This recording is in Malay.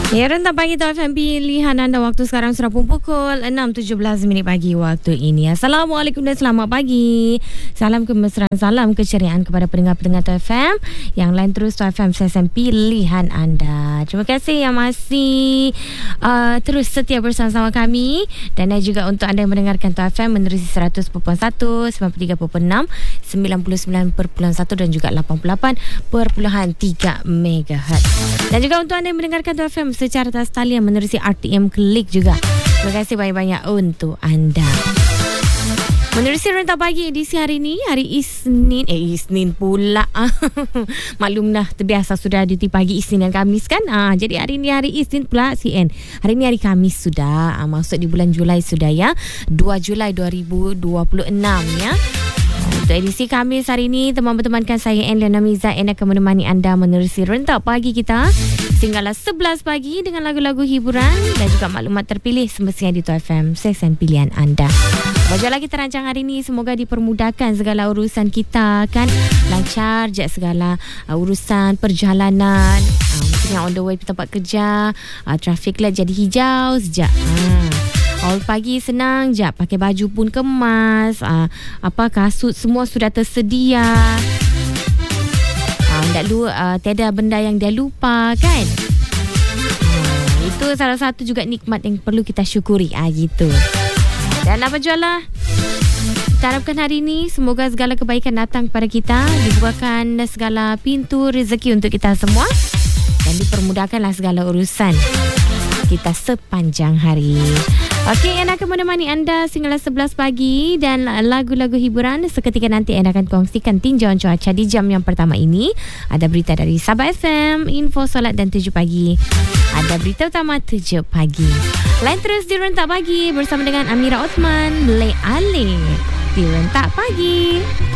Ya, rentak pagi tu FM pilihan anda. Waktu sekarang sudah pun pukul 6.17 minit pagi waktu ini. Assalamualaikum dan selamat pagi. Salam kemesraan, salam keceriaan kepada pendengar-pendengar tu FM yang lain terus tu FM sesen pilihan anda. Terima kasih yang masih terus setia bersama kami, dan juga untuk anda yang mendengarkan tu FM menerusi 100.1, 93.6, 99.1 dan juga 88.3 MHz. Dan juga untuk anda yang mendengarkan tu FM secara atas talian menerusi RTM Klik juga. Terima kasih banyak-banyak untuk anda. Menerusi rentak pagi edisi hari ini, hari Isnin. Isnin pula. Maklumlah, terbiasa sudah cuti pagi Isnin dan Kamis kan. Jadi hari ini hari Isnin pula CN. Hari ini hari Kamis sudah. Masuk di bulan Julai sudah ya. 2 Julai 2026 ya. Untuk edisi Khamis hari ini, teman-temankan saya Enliana Miza yang akan menemani anda menerusi rentak pagi kita sehinggalah 11 pagi dengan lagu-lagu hiburan dan juga maklumat terpilih semestinya di FM sesen pilihan anda. Bajulah kita rancang hari ini, semoga dipermudahkan segala urusan kita kan, lancar je segala urusan perjalanan. Mungkin yang on the way ke tempat kerja, traffic light jadi hijau sekejap. Awal pagi senang je, pakai baju pun kemas, kasut semua sudah tersedia. Tiada benda yang dia lupa kan. Itu salah satu juga nikmat yang perlu kita syukuri gitu. Dan apa jualah, kita harapkan hari ini semoga segala kebaikan datang kepada kita, dibukakan segala pintu rezeki untuk kita semua, dan dipermudahkanlah segala urusan kita sepanjang hari. Okey, yang akan menemani anda sehinggalah 11 pagi dan lagu-lagu hiburan. Seketika nanti anda akan kongsikan tinjauan cuaca di jam yang pertama ini. Ada berita dari Sabah FM, info solat dan 7 pagi. Ada berita utama 7 pagi. Lain terus di Rentak Pagi bersama dengan Amira Osman, Le Ale di Rentak Pagi.